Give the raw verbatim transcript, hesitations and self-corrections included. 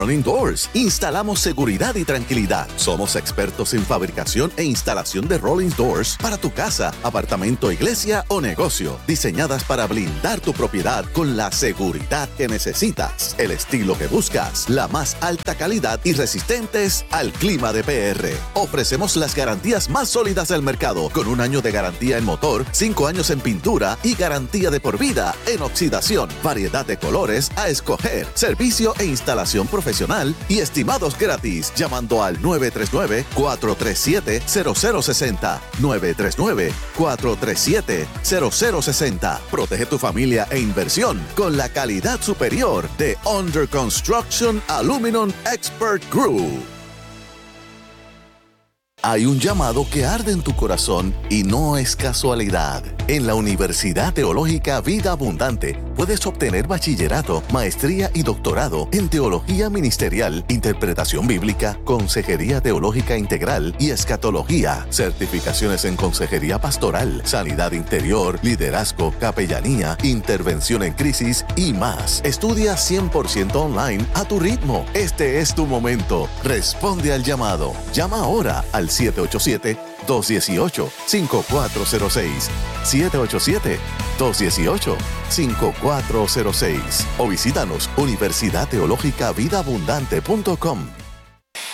Rolling Doors. Instalamos seguridad y tranquilidad. Somos expertos en fabricación e instalación de Rolling Doors para tu casa, apartamento, iglesia o negocio. Diseñadas para blindar tu propiedad con la seguridad que necesitas, el estilo que buscas, la más alta calidad y resistentes al clima de P R. Ofrecemos las garantías más sólidas del mercado, con un año de garantía en motor, cinco años en pintura y garantía de por vida en oxidación. Variedad de colores a escoger, servicio e instalación profesional y estimados gratis, llamando al nueve tres nueve, cuatro tres siete, cero cero seis cero. nueve tres nueve, cuatro tres siete, cero cero seis cero. Protege tu familia e inversión con la calidad superior de Under Construction Aluminum Expert Group. Hay un llamado que arde en tu corazón y no es casualidad. En la Universidad Teológica Vida Abundante puedes obtener bachillerato, maestría y doctorado en teología ministerial, interpretación bíblica, consejería teológica integral y escatología, certificaciones en consejería pastoral, sanidad interior, liderazgo, capellanía, intervención en crisis y más. Estudia cien por ciento online a tu ritmo. Este es tu momento. Responde al llamado. Llama ahora al siete ocho siete, dos uno ocho, cinco cuatro cero seis, siete ocho siete, dos uno ocho, cinco cuatro cero seis o visítanos universidad teológica vida abundante punto com.